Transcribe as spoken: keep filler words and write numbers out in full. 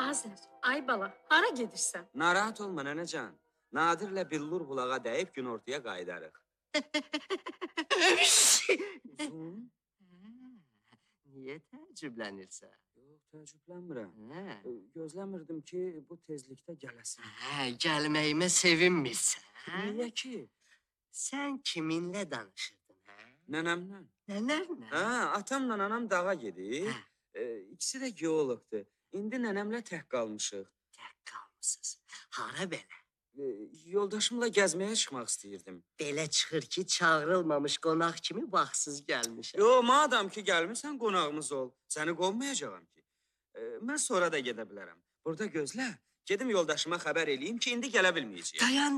Azər, ay bala, hara gedirsən? Narahat olma nənəcan. Nadirlə billur bulağa dəyib günortaya qayıdarıq. Uzun? Niyə təəccüblənirsən? Yox, təəccüblənmirəm. Hə. Gözləmirdim ki, bu tezlikdə gələsin. Hə, gəlməyimə sevinmirsən. Niyə ki? Sən kiminlə danışırdın, hə? Nənəmlə. Nənənlə? Hə, atamla anam dağa gedir. Hə. E, ikisi də geoloqdur. İndi nənəmlə tək qalmışıq. Tək qalmısınız. Hara belə? E, yoldaşımla gəzməyə çıxmaq istəyirdim. Belə çıxır ki, çağırılmamış qonaq kimi vaxtsız gəlmişəm. Yo, madam ki, gəlmirsən, qonağımız ol. Səni qovmayacağam ki. E, mən sonra da gedə bilərəm. Burada gözlə. Gedim yoldaşıma xəbər eləyim ki, indi gələ bilməyəcəyəm. Dayan,